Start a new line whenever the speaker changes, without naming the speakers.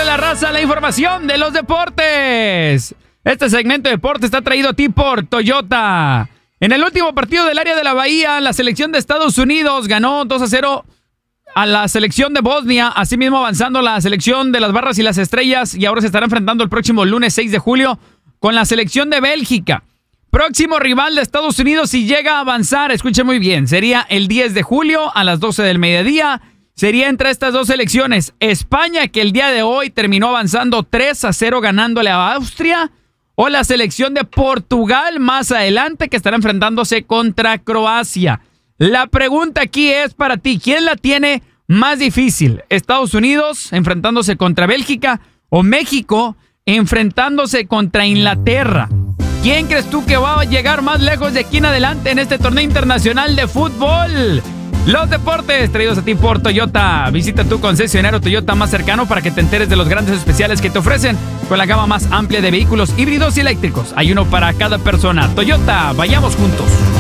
la raza, la información de los deportes. Este segmento de deporte está traído a ti por Toyota. En el último partido del área de la Bahía, la selección de Estados Unidos ganó 2-0 a la selección de Bosnia, asimismo avanzando la selección de las Barras y las Estrellas, y ahora se estará enfrentando el próximo lunes 6 de julio con la selección de Bélgica. Próximo rival de Estados Unidos, si llega a avanzar, escuche muy bien, sería el 10 de julio a las 12 del mediodía. Sería entre estas dos selecciones, España, que el día de hoy terminó avanzando 3-0 ganándole a Austria, o la selección de Portugal más adelante, que estará enfrentándose contra Croacia. La pregunta aquí es para ti, ¿quién la tiene más difícil? ¿Estados Unidos enfrentándose contra Bélgica o México enfrentándose contra Inglaterra? ¿Quién crees tú que va a llegar más lejos de aquí en adelante en este torneo internacional de fútbol? Los deportes traídos a ti por Toyota. Visita tu concesionario Toyota más cercano para que te enteres de los grandes especiales que te ofrecen con la gama más amplia de vehículos híbridos y eléctricos. Hay uno para cada persona. Toyota, vayamos juntos.